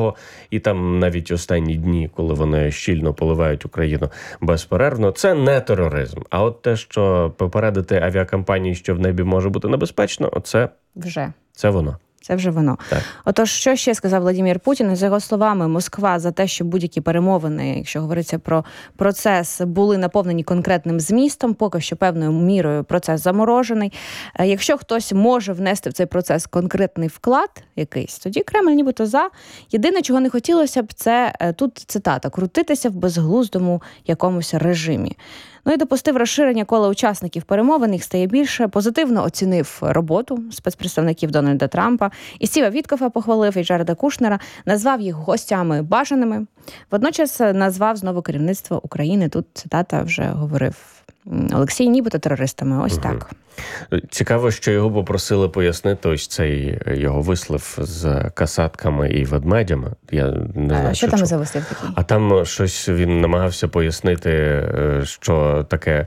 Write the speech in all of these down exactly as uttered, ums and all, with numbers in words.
цього, і там навіть останні дні, коли вони щільно поливають Україну безперервно, це не тероризм. А от те, що попередити авіакомпанії, що в небі може бути небезпечно, це вже це воно. Це вже воно. Так. Отож, що ще сказав Владимир Путін? За його словами, Москва за те, що будь-які перемовини, якщо говориться про процес, були наповнені конкретним змістом, поки що певною мірою процес заморожений. Якщо хтось може внести в цей процес конкретний вклад якийсь, тоді Кремль нібито за. Єдине, чого не хотілося б, це, тут цитата, крутитися в безглуздому якомусь режимі. Ну і допустив розширення кола учасників перемовин, їх стає більше. Позитивно оцінив роботу спецпредставників Дональда Трампа. І Стіва Віткофа похвалив, і Джареда Кушнера, назвав їх гостями бажаними. Водночас назвав знову керівництво України. Тут цитата вже говорив Олексій, нібито терористами. Ось угу. так. Цікаво, що його попросили пояснити ось цей його вислів з касатками і ведмедями. Я не знаю, а, що, що там за вислів такий? А там щось він намагався пояснити, що таке,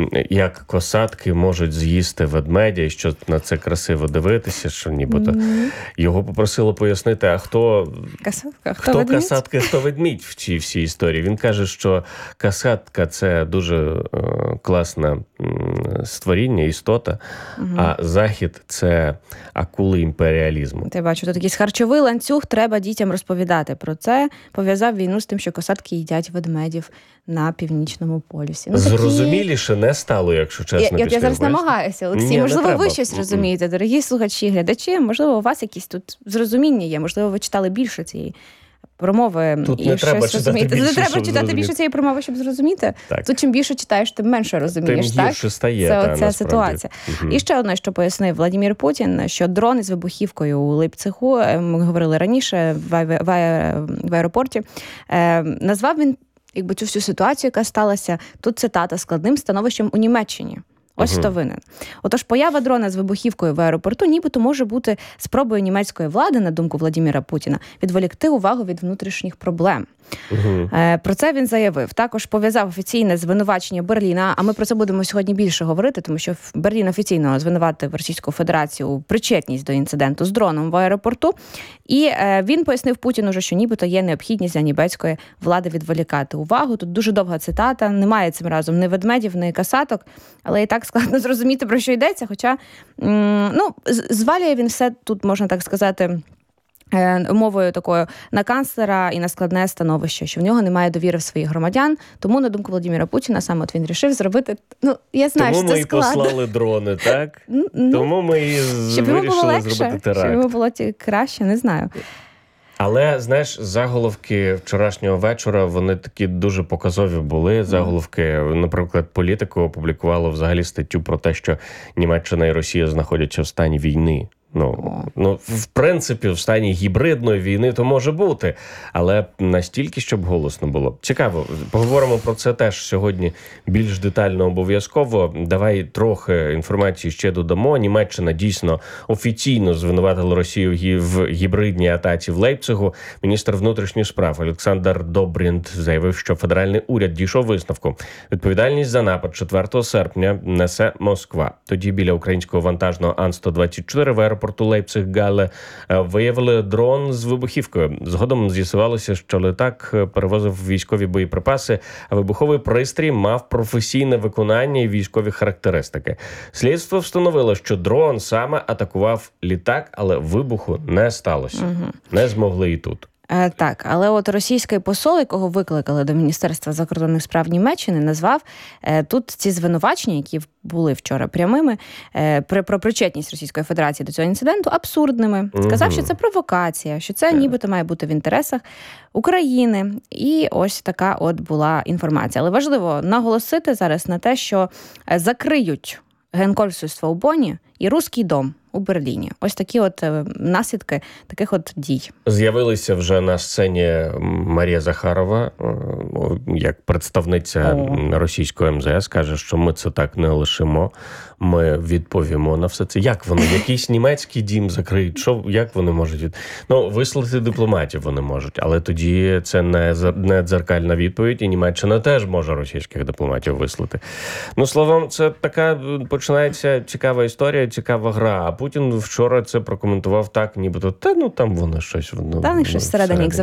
як касатки можуть з'їсти ведмедя, і що на це красиво дивитися, що нібито. Mm-hmm. Його попросили пояснити, а хто, касатка, хто, хто касатка, хто ведмідь в цій всій історії. Він каже, що касатка – це дуже класне створіння, істота, угу. а Захід – це акули імперіалізму. Ти бачу, тут якийсь харчовий ланцюг, треба дітям розповідати про це. Пов'язав війну з тим, що касатки їдять ведмедів на Північному полюсі. Ну, зрозуміліше такі... не стало, якщо чесно. Я, я зараз намагаюся, Олексій. Ні, можливо, ви щось розумієте, дорогі слухачі, глядачі. Можливо, у вас якісь тут зрозуміння є. Можливо, ви читали більше цієї промови тут і не щось розумієте. Більше, не треба читати зрозуміти. Більше цієї промови, щоб зрозуміти. Так. Тут чим більше читаєш, тим менше розумієш. Тим гірше так? стає. Це та, оця ситуація. Угу. І ще одне, що пояснив Владимир Путін, що дрони з вибухівкою у Лейпцигу, ми говорили раніше, в, аер... в, аер... в аеропорті, назвав він якби цю всю ситуацію, яка сталася, тут цитата, складним становищем у Німеччині. Ось хто uh-huh. винен. Отож, поява дрона з вибухівкою в аеропорту нібито може бути спробою німецької влади, на думку Владимира Путіна, відволікти увагу від внутрішніх проблем. Uh-huh. Про це він заявив. Також пов'язав офіційне звинувачення Берліна, а ми про це будемо сьогодні більше говорити, тому що Берлін офіційно звинуватив Російську Федерацію у причетність до інциденту з дроном в аеропорту. І він пояснив Путіну, що нібито є необхідність для німецької влади відволікати увагу. Тут дуже довга цитата, немає цим разом ні ведмедів, ні касаток, але і так складно зрозуміти, про що йдеться, хоча ну, звалює він все, тут можна так сказати, мовою такою на канцлера і на складне становище, що в нього немає довіри в своїх громадян, тому, на думку Володимира Путіна, саме от він рішив зробити, ну, я знаю, тому що це складно. Тому ми і послали дрони, так? Ну, тому ми і щоб йому було легше, зробити теракт. щоб йому було краще, не знаю. Але, знаєш, заголовки вчорашнього вечора, вони такі дуже показові були. Заголовки, наприклад, Політико опублікувало взагалі статтю про те, що Німеччина і Росія знаходяться в стані війни. Ну, ну, в принципі, в стані гібридної війни то може бути, але настільки, щоб голосно було. Цікаво, поговоримо про це теж сьогодні більш детально обов'язково. Давай трохи інформації ще додамо. Німеччина дійсно офіційно звинуватила Росію в гібридній атаці в Лейпцигу. Міністр внутрішніх справ Олександр Добрінт заявив, що федеральний уряд дійшов висновку. Відповідальність за напад четвертого серпня несе Москва. Тоді біля українського вантажного Ан сто двадцять чотири в аеропорту порту Лейпциг-Галле виявили дрон з вибухівкою. Згодом з'ясувалося, що літак перевозив військові боєприпаси, а вибуховий пристрій мав професійне виконання і військові характеристики. Слідство встановило, що дрон саме атакував літак, але вибуху не сталося. Угу. Не змогли і тут. Так, але от російський посол, якого викликали до Міністерства закордонних справ Німеччини, назвав тут ці звинувачення, які були вчора прямими, про причетність Російської Федерації до цього інциденту, абсурдними. Сказав, угу. що це провокація, що це нібито має бути в інтересах України. І ось така от була інформація. Але важливо наголосити зараз на те, що закриють генконсульство у Бонні і Руський дом у Берліні. Ось такі от наслідки таких от дій. З'явилися вже на сцені Марія Захарова, як представниця О. російського ем зе ес, каже, що ми це так не лишимо, ми відповімо на все це. Як вони? Якийсь німецький дім закриють? Що, як вони можуть? Ну, вислати дипломатів вони можуть, але тоді це не, не дзеркальна відповідь, і Німеччина теж може російських дипломатів вислати. Ну, словом, це така починається цікава історія, цікава гра. А Путін вчора це прокоментував так, нібито, та ну там воно щось. Воно, та не щось всередині,